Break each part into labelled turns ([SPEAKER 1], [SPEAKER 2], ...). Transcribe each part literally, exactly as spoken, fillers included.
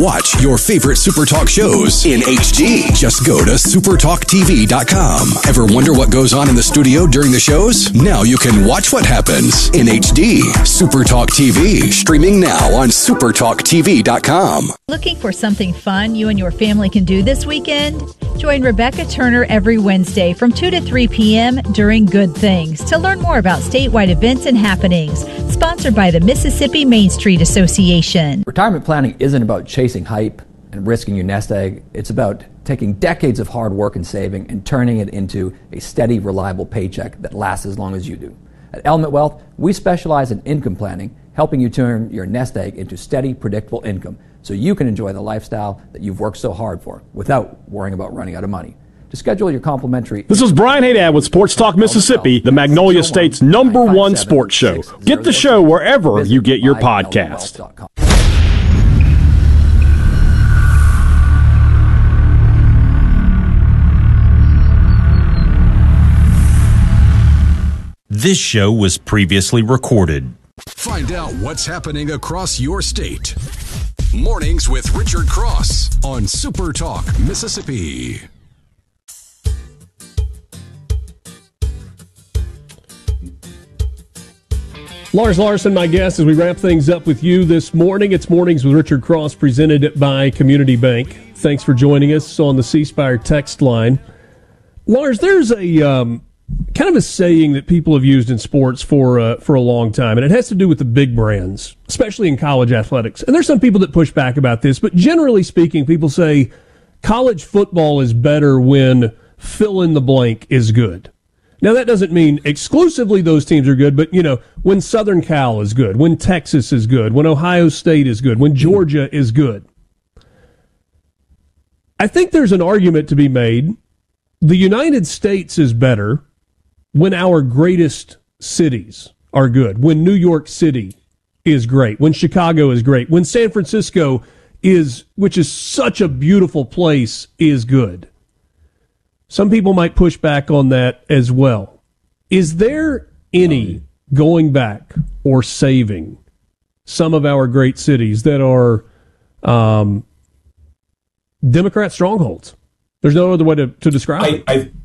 [SPEAKER 1] watch your favorite SuperTalk shows in H D. Just go to super talk t v dot com. Ever wonder what goes on in the studio during the shows? Now you can watch what happens in H D. SuperTalk T V, streaming now on super talk t v dot com.
[SPEAKER 2] Looking for something fun you and your family can do this weekend? Join Rebecca Turner every Wednesday from two to three p.m. during Good Things to learn more about statewide events and happenings. Sponsored by the Mississippi Main Street Association.
[SPEAKER 3] Retirement planning isn't about chasing hype and risking your nest egg. It's about taking decades of hard work and saving and turning it into a steady, reliable paycheck that lasts as long as you do. At Element Wealth, we specialize in income planning, helping you turn your nest egg into steady, predictable income so you can enjoy the lifestyle that you've worked so hard for without worrying about running out of money. To schedule your complimentary...
[SPEAKER 4] This is Brian Haydad with Sports Talk Mississippi, the Magnolia State's number one sports show. Get the show wherever you get your podcast.
[SPEAKER 5] This show was previously recorded.
[SPEAKER 1] Find out what's happening across your state. Mornings with Richard Cross on Super Talk Mississippi.
[SPEAKER 6] Lars Larson, my guest, as we wrap things up with you this morning. It's Mornings with Richard Cross, presented by Community Bank. Thanks for joining us on the C Spire text line. Lars, there's a um, kind of a saying that people have used in sports for uh, for a long time, and it has to do with the big brands, especially in college athletics. And there's some people that push back about this, but generally speaking, people say college football is better when fill in the blank is good. Now, that doesn't mean exclusively those teams are good, but, you know, when Southern Cal is good, when Texas is good, when Ohio State is good, when Georgia is good. I think there's an argument to be made. The United States is better when our greatest cities are good, when New York City is great, when Chicago is great, when San Francisco is, which is such a beautiful place, is good. Some people might push back on that as well. Is there any going back or saving some of our great cities that are um, Democrat strongholds? There's no other way to, to describe
[SPEAKER 7] I,
[SPEAKER 6] it.
[SPEAKER 7] I,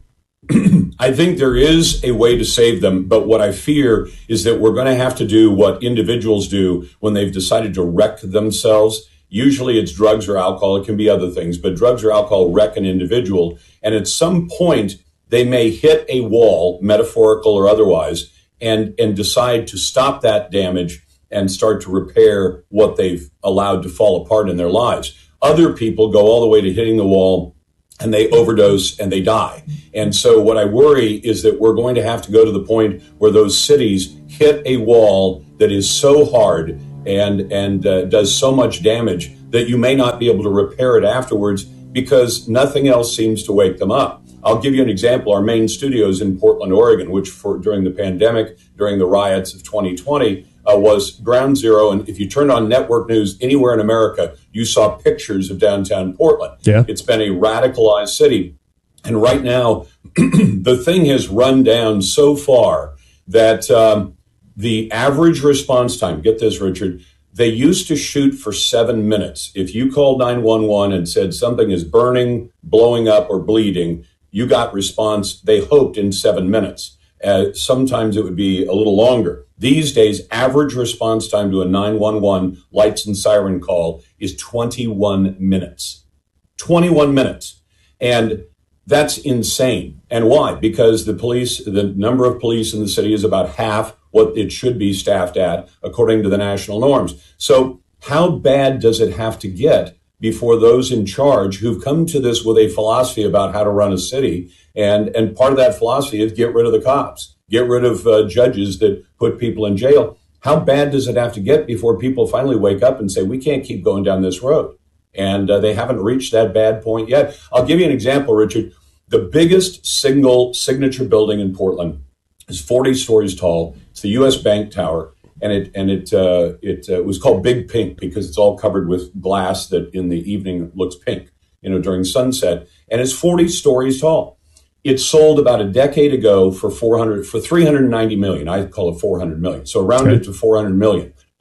[SPEAKER 7] I think there is a way to save them, but what I fear is that we're going to have to do what individuals do when they've decided to wreck themselves. Usually it's drugs or alcohol. It can be other things, but drugs or alcohol wreck an individual. And at some point, they may hit a wall, metaphorical or otherwise, and, and decide to stop that damage and start to repair what they've allowed to fall apart in their lives. Other people go all the way to hitting the wall, and they overdose and they die. And so what I worry is that we're going to have to go to the point where those cities hit a wall that is so hard and and uh, does so much damage that you may not be able to repair it afterwards because nothing else seems to wake them up. I'll give you an example. Our main studio is in Portland, Oregon, which for during the pandemic, during the riots of twenty twenty, uh, was ground zero. And if you turned on network news anywhere in America, you saw pictures of downtown Portland.
[SPEAKER 6] Yeah.
[SPEAKER 7] It's been a radicalized city. And right now, the thing has run down so far that um, the average response time, get this, Richard, they used to shoot for seven minutes. If you called nine one one and said something is burning, blowing up, or bleeding, you got response, they hoped, in seven minutes. Uh, sometimes it would be a little longer. These days, average response time to a nine one one lights and siren call is twenty-one minutes. twenty-one minutes. And that's insane. And why? Because the police, the number of police in the city is about half what it should be staffed at, according to the national norms. So how bad does it have to get before those in charge who've come to this with a philosophy about how to run a city, and, and part of that philosophy is get rid of the cops, get rid of uh, judges that put people in jail. How bad does it have to get before people finally wake up and say, we can't keep going down this road? And uh, they haven't reached that bad point yet. I'll give you an example, Richard. The biggest single signature building in Portland is forty stories tall. It's the U S Bank Tower, and it and it uh, it uh, was called Big Pink because it's all covered with glass that in the evening looks pink, you know, during sunset. And it's forty stories tall. It sold about a decade ago for four hundred for three hundred ninety million. I call it four hundred million. So round it to four hundred million.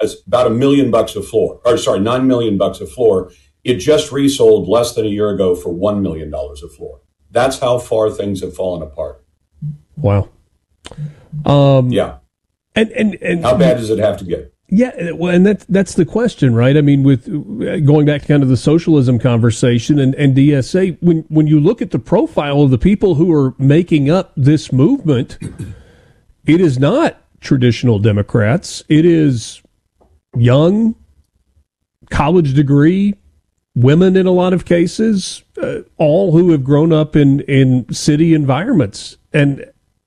[SPEAKER 7] as about a million bucks a floor, or sorry, nine million bucks a floor. It just resold less than a year ago for one million dollars a floor. That's how far things have fallen apart.
[SPEAKER 6] Wow. Um,
[SPEAKER 7] yeah.
[SPEAKER 6] And, and, and
[SPEAKER 7] how bad does it have to get?
[SPEAKER 6] Yeah, well, and that's that's the question, right? I mean, with going back to kind of the socialism conversation and, and D S A, when when you look at the profile of the people who are making up this movement, it is not traditional Democrats. It is young, college degree, women in a lot of cases, uh, all who have grown up in, in city environments. And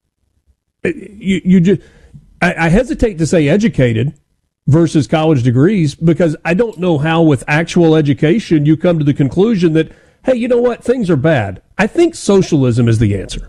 [SPEAKER 6] you, you just, I, I hesitate to say educated versus college degrees, because I don't know how with actual education you come to the conclusion that, hey, you know what, things are bad. I think socialism is the answer.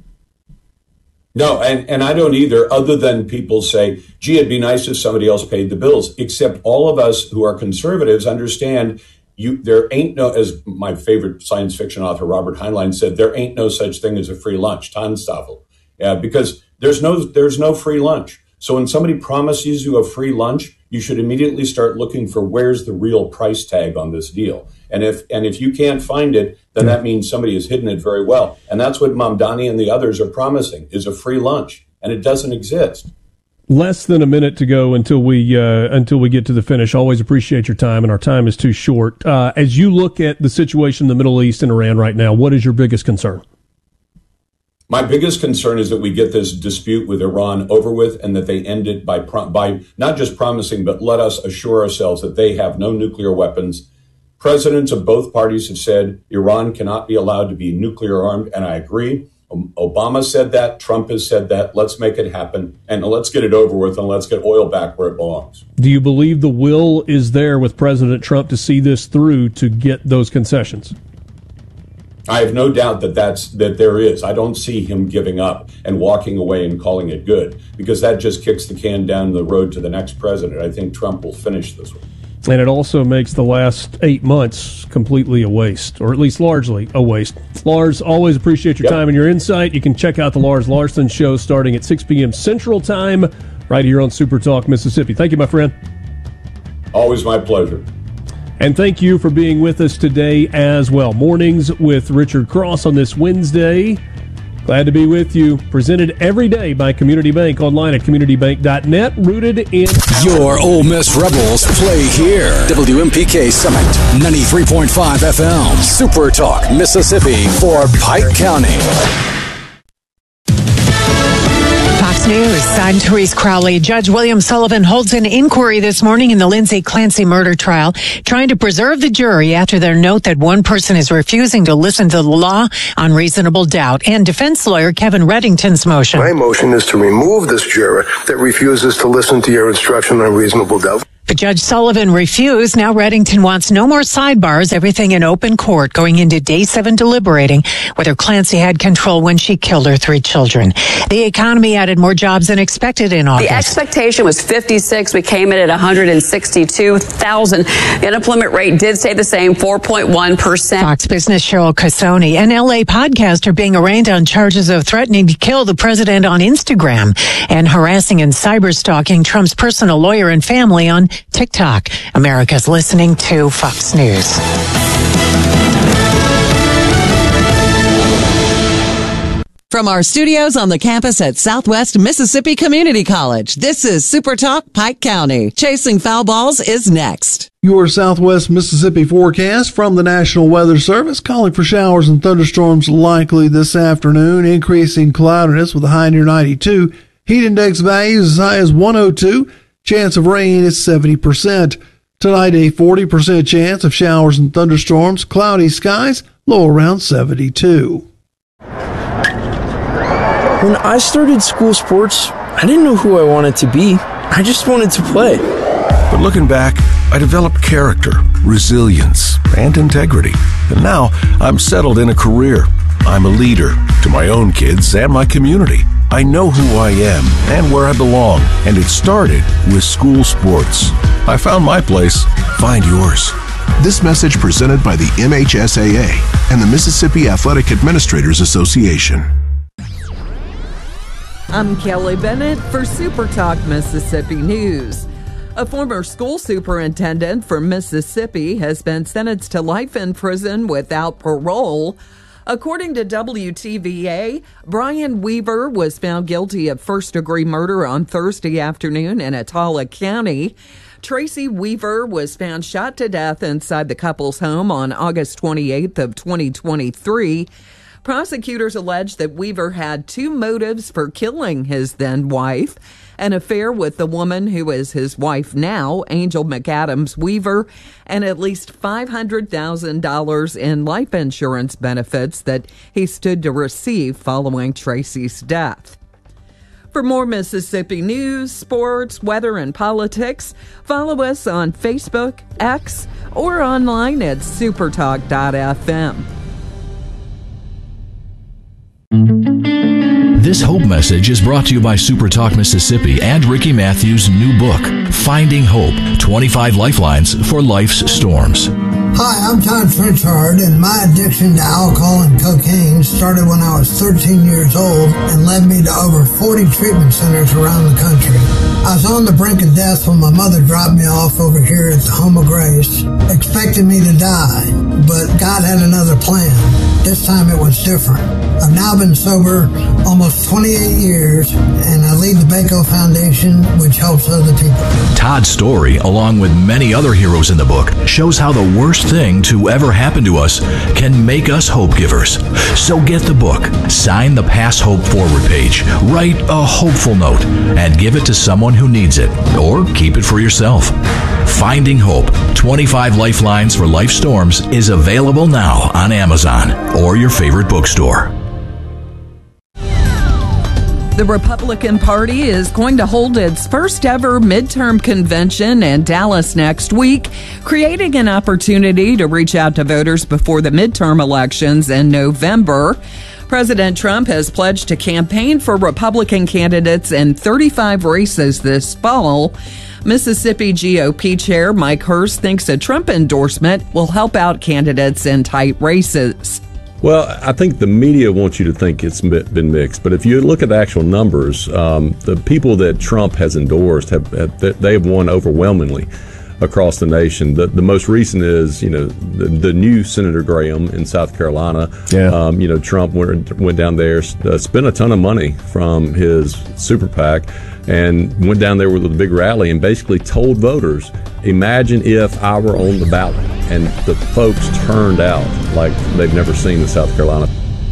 [SPEAKER 7] No, and, and I don't either, other than people say, gee, it'd be nice if somebody else paid the bills, except all of us who are conservatives understand you. There ain't no, as my favorite science fiction author, Robert Heinlein, said, there ain't no such thing as a free lunch, Tannenstaffel, yeah, because there's no, there's no free lunch. So when somebody promises you a free lunch, you should immediately start looking for where's the real price tag on this deal. And if and if you can't find it, then that means somebody has hidden it very well. And that's what Mamdani and the others are promising, is a free lunch. And it doesn't exist.
[SPEAKER 6] Less than a minute to go until we uh, until we get to the finish. Always appreciate your time, and our time is too short. Uh, as you look at the situation in the Middle East and Iran right now, what is your biggest concern?
[SPEAKER 7] My biggest concern is that we get this dispute with Iran over with, and that they end it by pro- by not just promising, but let us assure ourselves that they have no nuclear weapons. Presidents of both parties have said Iran cannot be allowed to be nuclear armed, and I agree. Obama said that. Trump has said that. Let's make it happen, and let's get it over with, and let's get oil back where it belongs.
[SPEAKER 6] Do you believe the will is there with President Trump to see this through, to get those concessions?
[SPEAKER 7] I have no doubt that that's that there is. I don't see him giving up and walking away and calling it good, because that just kicks the can down the road to the next president. I think Trump will finish this one.
[SPEAKER 6] And it also makes the last eight months completely a waste, or at least largely a waste. Lars, always appreciate your yep. time and your insight. You can check out the Lars Larson Show starting at six p.m. Central Time right here on Super Talk Mississippi. Thank you, my friend.
[SPEAKER 7] Always my pleasure.
[SPEAKER 6] And thank you for being with us today as well. Mornings with Richard Cross on this Wednesday. Glad to be with you. Presented every day by Community Bank, online at community bank dot net. Rooted in
[SPEAKER 1] your Ole Miss Rebels play here. W M P K Summit, ninety-three point five F M. Super Talk Mississippi for Pike County.
[SPEAKER 8] Fox News. I'm Therese Crowley. Judge William Sullivan holds an inquiry this morning in the Lindsay Clancy murder trial, trying to preserve the jury after their note that one person is refusing to listen to the law on reasonable doubt, and defense lawyer Kevin Reddington's motion.
[SPEAKER 9] My motion is to remove this juror that refuses to listen to your instruction on reasonable doubt.
[SPEAKER 8] But Judge Sullivan refused. Now Reddington wants no more sidebars, everything in open court, going into day seven deliberating whether Clancy had control when she killed her three children. The economy added more jobs than expected in August.
[SPEAKER 10] The expectation was fifty-six. We came in at one hundred sixty-two thousand. The unemployment rate did stay the same, four point one percent.
[SPEAKER 8] Fox Business Cheryl Casoni, an L A podcaster, being arraigned on charges of threatening to kill the president on Instagram and harassing and cyber-stalking Trump's personal lawyer and family on TikTok. America's listening to Fox News.
[SPEAKER 11] From our studios on the campus at Southwest Mississippi Community College, this is Super Talk Pike County. Chasing Foul Balls is next.
[SPEAKER 12] Your Southwest Mississippi forecast from the National Weather Service, calling for showers and thunderstorms likely this afternoon, increasing cloudiness with a high near ninety-two. Heat index values as high as one oh two. Chance of rain is seventy percent. Tonight, a forty percent chance of showers and thunderstorms. Cloudy skies, low around seventy-two.
[SPEAKER 13] When I started school sports, I didn't know who I wanted to be. I just wanted to play.
[SPEAKER 14] But looking back, I developed character, resilience, and integrity. And now I'm settled in a career. I'm a leader to my own kids and my community. I know who I am and where I belong, and it started with school sports. I found my place. Find yours.
[SPEAKER 15] This message presented by the M H S A A and the Mississippi Athletic Administrators Association.
[SPEAKER 16] I'm Kelly Bennett for Super Talk Mississippi News.
[SPEAKER 11] A former school superintendent from Mississippi has been sentenced to life in prison without parole. According to W T V A, Brian Weaver was found guilty of first-degree murder on Thursday afternoon in Atala County. Tracy Weaver was found shot to death inside the couple's home on August twenty-eighth of twenty twenty-three. Prosecutors allege that Weaver had two motives for killing his then-wife: an affair with the woman who is his wife now, Angel McAdams Weaver, and at least five hundred thousand dollars in life insurance benefits that he stood to receive following Tracy's death. For more Mississippi news, sports, weather, and politics, follow us on Facebook, X, or online at supertalk dot f m.
[SPEAKER 16] This Hope message is brought to you by SuperTalk Mississippi and Ricky Matthews' new book, Finding Hope, twenty-five Lifelines for Life's Storms.
[SPEAKER 17] Hi, I'm Todd Frenchard, and my addiction to alcohol and cocaine started when I was thirteen years old and led me to over forty treatment centers around the country. I was on the brink of death when my mother dropped me off over here at the Home of Grace, expecting me to die, but God had another plan. This time it was different. I've now been sober almost twenty-eight years, and I lead the Baco Foundation, which helps other people.
[SPEAKER 16] Todd's story, along with many other heroes in the book, shows how the worst thing to ever happen to us can make us hope givers. So get the book, sign the Pass Hope Forward page, write a hopeful note, and give it to someone who needs it, or keep it for yourself. Finding Hope, twenty-five Lifelines for Life Storms is available now on Amazon or your favorite bookstore.
[SPEAKER 11] The Republican Party is going to hold its first ever midterm convention in Dallas next week, creating an opportunity to reach out to voters before the midterm elections in November. President Trump has pledged to campaign for Republican candidates in thirty-five races this fall. Mississippi G O P Chair Mike Hurst thinks a Trump endorsement will help out candidates in tight races.
[SPEAKER 18] Well, I think the media wants you to think it's been mixed, but if you look at the actual numbers, um, the people that Trump has endorsed have, have they have won overwhelmingly across the nation. The, the most recent is, you know, the, the new Senator Graham in South Carolina. Yeah. Um, you know, Trump went went down there, uh, spent a ton of money from his super PAC, and went down there with a big rally and basically told voters, imagine if I were on the ballot. And the folks turned out like they've never seen in South Carolina.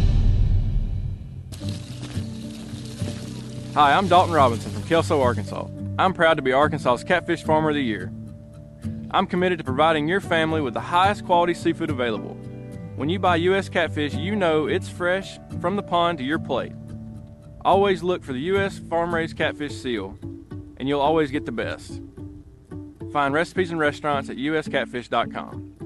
[SPEAKER 19] Hi, I'm Dalton Robinson from Kelso, Arkansas. I'm proud to be Arkansas's Catfish Farmer of the Year. I'm committed to providing your family with the highest quality seafood available. When you buy U S catfish, you know it's fresh from the pond to your plate. Always look for the U S farm-raised catfish seal, and you'll always get the best. Find recipes and restaurants at u s catfish dot com.